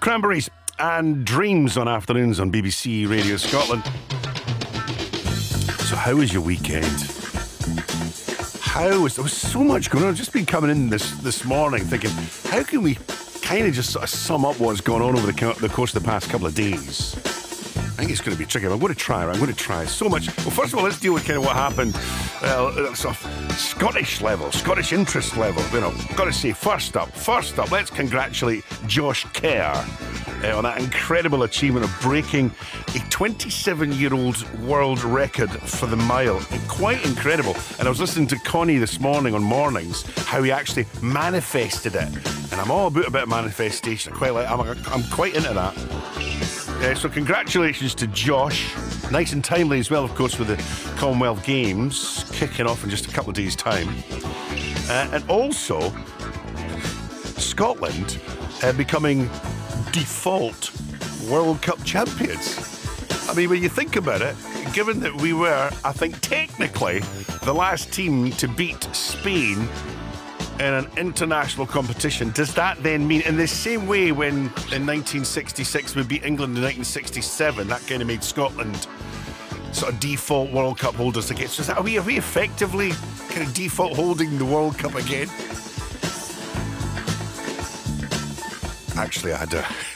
Cranberries and Dreams on afternoons on BBC Radio Scotland. So how was your weekend? There was so much going on. I've just been coming in this morning thinking, how can we kind of just sort of sum up what's gone on over the course of the past couple of days? I think it's going to be tricky. I'm going to try so much. Well, first of all, let's deal with kind of what happened sort of Scottish level, Scottish interest level. You know, got to say, first up, let's congratulate Josh Kerr on that incredible achievement of breaking a 27-year-old world record for the mile. Quite incredible. And I was listening to Connie this morning on Mornings, how he actually manifested it. And I'm all about a bit of manifestation. I'm quite into that. So congratulations to Josh. Nice and timely as well, of course, with the Commonwealth Games kicking off in just a couple of days' time. And also, Scotland becoming default World Cup champions. I mean, when you think about it, given that we were, I think, technically the last team to beat Spain in an international competition, does that then mean, in the same way when in 1966 we beat England in 1967, that kind of made Scotland sort of default World Cup holders again? So are we effectively kind of default holding the World Cup again? Actually, I had